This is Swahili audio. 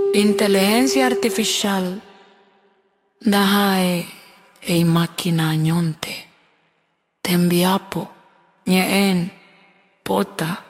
Inteligencia artificial dahae ei máquina nyonte. Tembiapo, ñeen, pota,